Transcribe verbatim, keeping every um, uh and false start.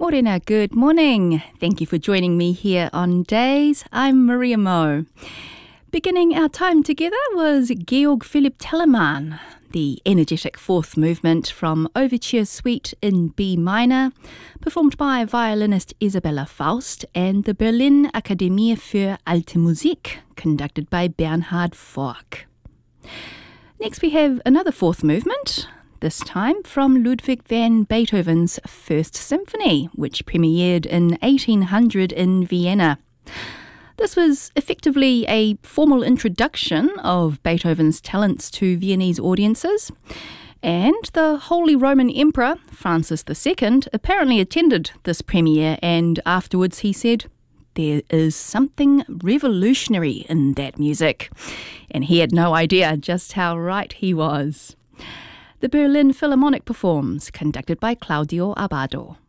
Morena, good morning. Thank you for joining me here on Days. I'm Maria Mo. Beginning our time together was Georg Philipp Telemann, the energetic fourth movement from Overture Suite in B minor, performed by violinist Isabella Faust, and the Berlin Akademie für Alte Musik, conducted by Bernhard Forck. Next we have another fourth movement, this time from Ludwig van Beethoven's First Symphony, which premiered in eighteen hundred in Vienna. This was effectively a formal introduction of Beethoven's talents to Viennese audiences, and the Holy Roman Emperor, Francis the Second, apparently attended this premiere, and afterwards he said, "There is something revolutionary in that music," and he had no idea just how right he was. The Berlin Philharmonic performs, conducted by Claudio Abbado.